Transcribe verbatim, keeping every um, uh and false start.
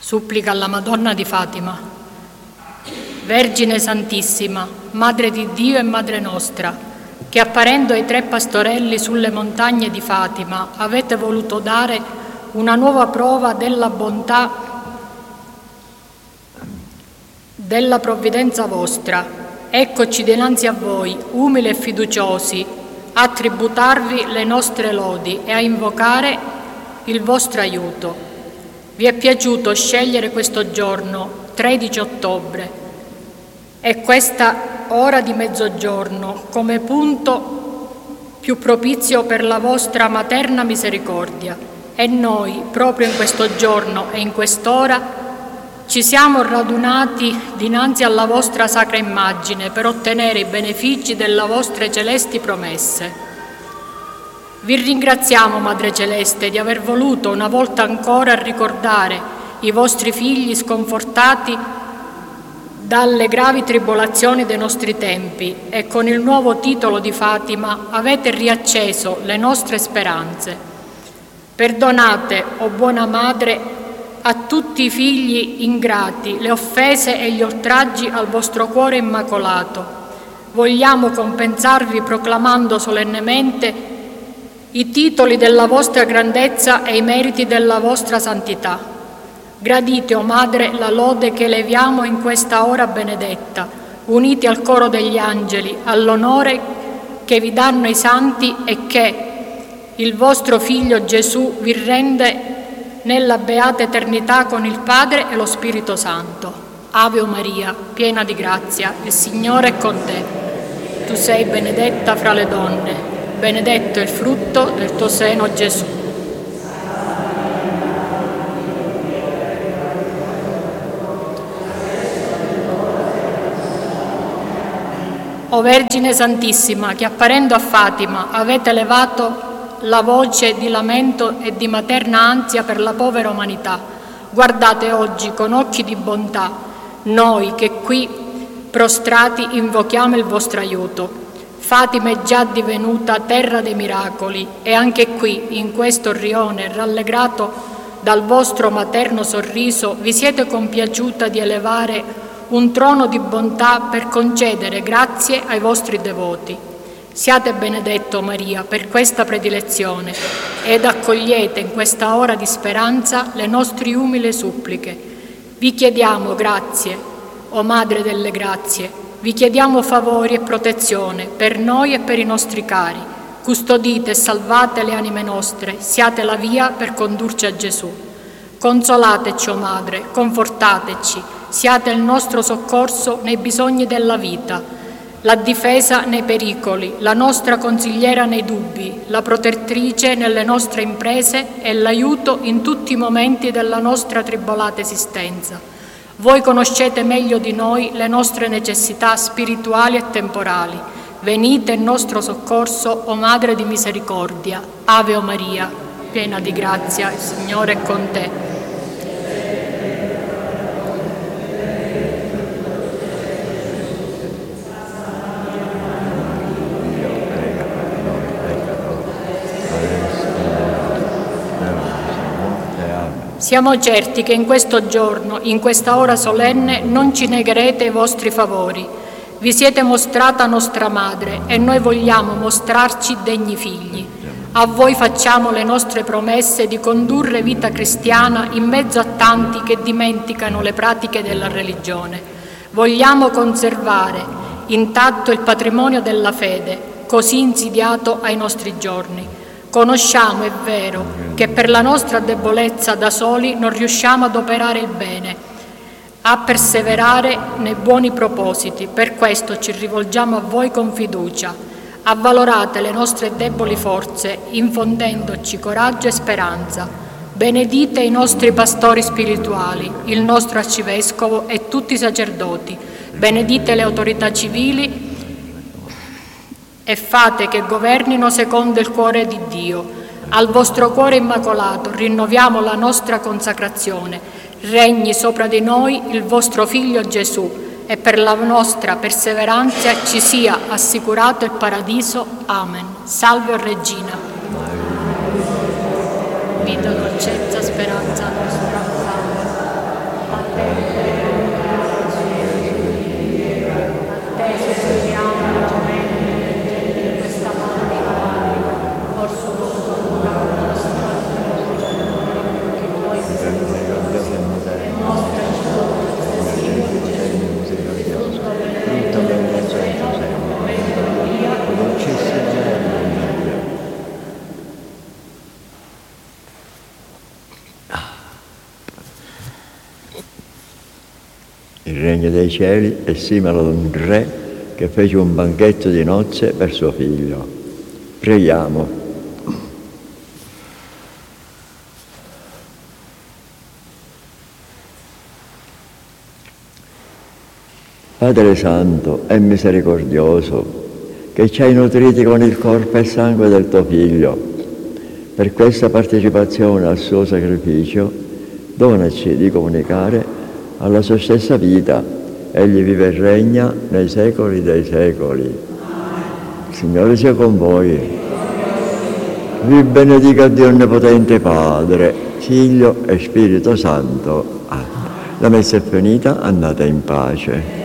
Supplica alla Madonna di Fatima. Vergine Santissima, Madre di Dio e Madre nostra, che apparendo ai tre pastorelli sulle montagne di Fatima avete voluto dare una nuova prova della bontà della provvidenza vostra, eccoci dinanzi a voi, umili e fiduciosi, a tributarvi le nostre lodi e a invocare il vostro aiuto. Vi è piaciuto scegliere questo giorno, tredici ottobre, e questa ora di mezzogiorno come punto più propizio per la vostra materna misericordia. E noi, proprio in questo giorno e in quest'ora, ci siamo radunati dinanzi alla vostra sacra immagine per ottenere i benefici delle vostre celesti promesse. Vi ringraziamo, Madre Celeste, di aver voluto una volta ancora ricordare i vostri figli sconfortati dalle gravi tribolazioni dei nostri tempi e con il nuovo titolo di Fatima avete riacceso le nostre speranze. Perdonate, o buona Madre, a tutti i figli ingrati le offese e gli oltraggi al vostro cuore immacolato. Vogliamo compensarvi proclamando solennemente i titoli della vostra grandezza e i meriti della vostra santità. Gradite, o Madre, la lode che leviamo in questa ora benedetta, uniti al coro degli angeli, all'onore che vi danno i santi e che il vostro Figlio Gesù vi rende nella beata eternità con il Padre e lo Spirito Santo. Ave Maria, piena di grazia, il Signore è con te. Tu sei benedetta fra le donne, benedetto è il frutto del tuo seno, Gesù. O Vergine Santissima, che apparendo a Fatima avete levato la voce di lamento e di materna ansia per la povera umanità, guardate oggi con occhi di bontà noi che qui prostrati invochiamo il vostro aiuto. Fatima è già divenuta terra dei miracoli e anche qui, in questo rione rallegrato dal vostro materno sorriso, vi siete compiaciuta di elevare un trono di bontà per concedere grazie ai vostri devoti. Siate benedetto, Maria, per questa predilezione ed accogliete in questa ora di speranza le nostre umili suppliche. Vi chiediamo grazie, o Madre delle grazie, vi chiediamo favori e protezione per noi e per i nostri cari. Custodite e salvate le anime nostre, siate la via per condurci a Gesù. Consolateci, o Madre, confortateci, siate il nostro soccorso nei bisogni della vita, la difesa nei pericoli, la nostra consigliera nei dubbi, la protettrice nelle nostre imprese e l'aiuto in tutti i momenti della nostra tribolata esistenza. Voi conoscete meglio di noi le nostre necessità spirituali e temporali. Venite in nostro soccorso, o Madre di misericordia. Ave Maria, piena di grazia, il Signore è con te. Siamo certi che in questo giorno, in questa ora solenne, non ci negherete i vostri favori. Vi siete mostrata nostra madre e noi vogliamo mostrarci degni figli. A voi facciamo le nostre promesse di condurre vita cristiana in mezzo a tanti che dimenticano le pratiche della religione. Vogliamo conservare intatto il patrimonio della fede, così insidiato ai nostri giorni. Conosciamo, è vero, che per la nostra debolezza da soli non riusciamo ad operare il bene, a perseverare nei buoni propositi. Per questo ci rivolgiamo a voi con fiducia. Avvalorate le nostre deboli forze, infondendoci coraggio e speranza. Benedite i nostri pastori spirituali, il nostro arcivescovo e tutti i sacerdoti. Benedite le autorità civili e fate che governino secondo il cuore di Dio. Al vostro cuore immacolato rinnoviamo la nostra consacrazione. Regni sopra di noi il vostro Figlio Gesù e per la nostra perseveranza ci sia assicurato il paradiso. Amen. Salve, o Regina. Vita, dolcezza, speranza nostra. Amen. Il regno dei cieli è simile ad un re che fece un banchetto di nozze per suo figlio. Preghiamo. Padre Santo e misericordioso, che ci hai nutriti con il corpo e sangue del tuo Figlio, per questa partecipazione al suo sacrificio, donaci di comunicare alla sua stessa vita. Egli vive e regna nei secoli dei secoli. Il Signore sia con voi. Vi benedica Dio Onnipotente Padre, Figlio e Spirito Santo. Amen. La messa è finita, andate in pace.